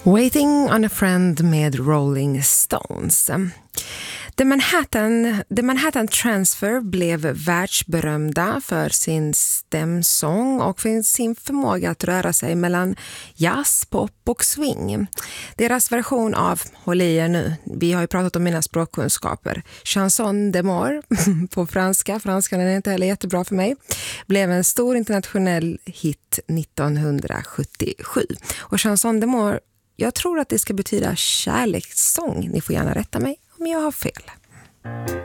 Waiting on a Friend med Rolling Stones. The Manhattan Transfer blev världsberömda för sin stämsång och för sin förmåga att röra sig mellan jazz, pop och swing. Deras version av, håll i er nu, vi har ju pratat om mina språkkunskaper, Chanson d'amour på franska, franskan är inte heller jättebra för mig, blev en stor internationell hit 1977. Och Chanson d'amour, jag tror att det ska betyda kärlekssång. Ni får gärna rätta mig om jag har fel.